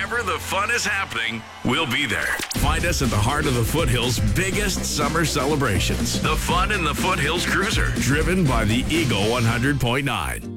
Wherever the fun is happening, we'll be there. Find us at the heart of the Foothills' biggest summer celebrations. The Fun in the Foothills Cruiser, driven by the Eagle 100.9.